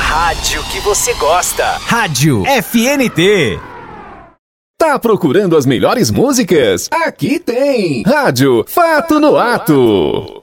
rádio que você gosta. Rádio FNT. Tá procurando as melhores músicas? Aqui tem Rádio Fato no Ato.